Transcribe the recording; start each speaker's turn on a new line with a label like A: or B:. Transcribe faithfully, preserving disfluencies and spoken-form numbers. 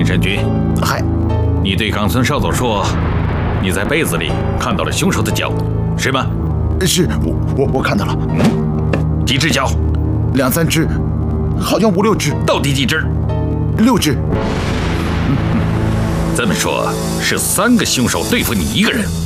A: 林神君，
B: 嗨，
A: 你对冈村少佐说，你在被子里看到了凶手的脚，是吗？
B: 是我我我看到了，
A: 嗯，几只脚？
B: 两三只，好像五六只。
A: 到底几只？
B: 六只。
A: 这么说，是三个凶手对付你一个人。